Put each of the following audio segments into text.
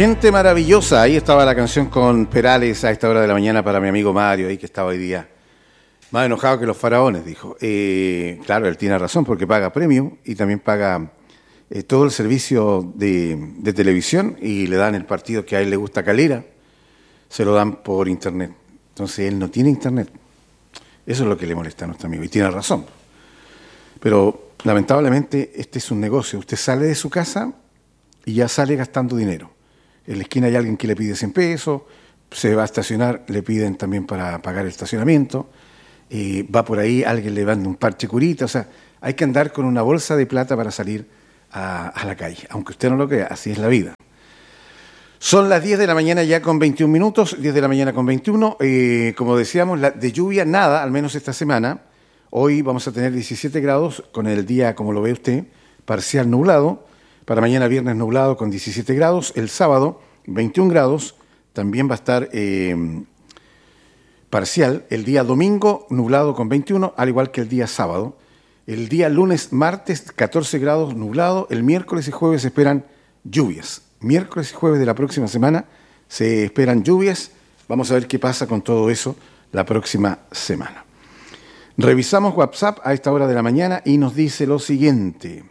Gente maravillosa, ahí estaba la canción con Perales a esta hora de la mañana para mi amigo Mario, ahí que estaba hoy día más enojado que los faraones, dijo. Claro, él tiene razón porque paga premium y también paga todo el servicio de televisión y le dan el partido que a él le gusta Calera, se lo dan por internet. Entonces él no tiene internet. Eso es lo que le molesta a nuestro amigo y tiene razón. Pero lamentablemente este es un negocio. Usted sale de su casa y ya sale gastando dinero. En la esquina hay alguien que le pide 100 pesos, se va a estacionar, le piden también para pagar el estacionamiento, va por ahí, alguien le manda un parche curita, o sea, hay que andar con una bolsa de plata para salir a la calle, aunque usted no lo crea, así es la vida. Son las 10 de la mañana ya con 21 minutos, 10 de la mañana con 21, como decíamos, de lluvia nada, al menos esta semana. Hoy vamos a tener 17 grados con el día, como lo ve usted, parcial nublado. Para mañana viernes nublado con 17 grados. El sábado 21 grados. También va a estar parcial. El día domingo nublado con 21, al igual que el día sábado. El día lunes, martes 14 grados nublado. El miércoles y jueves se esperan lluvias. Miércoles y jueves de la próxima semana se esperan lluvias. Vamos a ver qué pasa con todo eso la próxima semana. Revisamos WhatsApp a esta hora de la mañana y nos dice lo siguiente.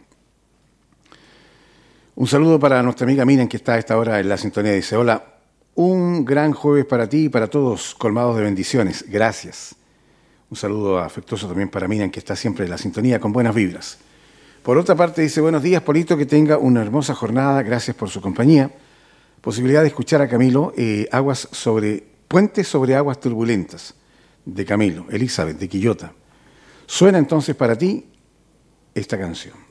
Un saludo para nuestra amiga Miriam, que está a esta hora en la sintonía. Dice, hola, un gran jueves para ti y para todos, colmados de bendiciones. Gracias. Un saludo afectuoso también para Miriam, que está siempre en la sintonía con buenas vibras. Por otra parte, dice, buenos días, Polito, que tenga una hermosa jornada. Gracias por su compañía. Posibilidad de escuchar a Camilo, Puentes sobre aguas turbulentas, de Camilo, Elizabeth, de Quillota. Suena entonces para ti esta canción.